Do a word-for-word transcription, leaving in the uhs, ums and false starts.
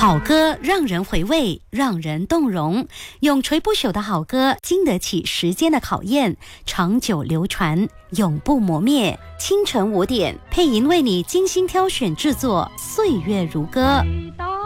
好歌让人回味，让人动容，永垂不朽的好歌经得起时间的考验，长久流传，永不磨灭。清晨五点，配音为你精心挑选制作，岁月如歌。